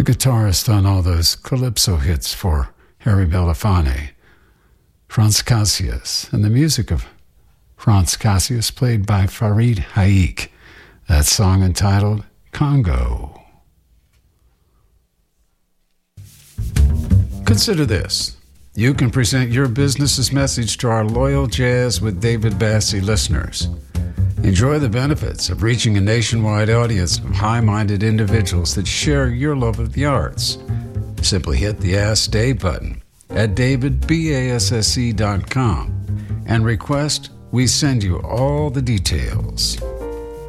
the guitarist on all those calypso hits for Harry Belafonte, Franz Cassius, and the music of Franz Cassius played by Farid Haik, that song entitled Congo. Consider this. You can present your business's message to our loyal Jazz with David Bassie listeners. Enjoy the benefits of reaching a nationwide audience of high-minded individuals that share your love of the arts. Simply hit the Ask Dave button at davidbasse.com and request we send you all the details.